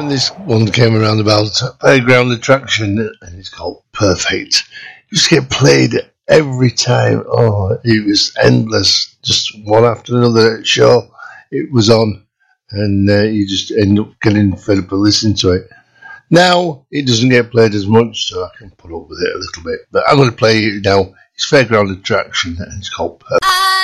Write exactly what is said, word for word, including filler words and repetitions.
this one came around about Fairground Attraction, and it's called Perfect. It used to get played every time. Oh, it was endless. Just one after another show it was on, and uh, you just end up getting fed up of listening to it. Now it doesn't get played as much, so I can put up with it a little bit. But I'm going to play it now. It's Fairground Attraction, and it's called Perfect.